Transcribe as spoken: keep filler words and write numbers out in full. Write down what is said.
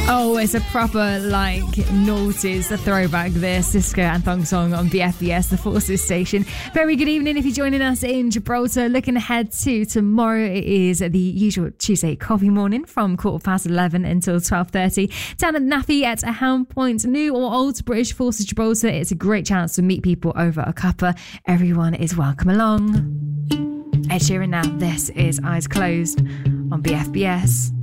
Oh, it's a proper, like, noughties, a throwback there. Cisco and Thong Song on B F B S, the Forces station. Very good evening if you're joining us in Gibraltar. Looking ahead to tomorrow, it is the usual Tuesday coffee morning from quarter past eleven until twelve thirty. Down at Naffy at Helm Point, new or old British Forces Gibraltar. It's a great chance to meet people over a cuppa. Everyone is welcome along. Ed Sheeran now. This is Eyes Closed on B F B S.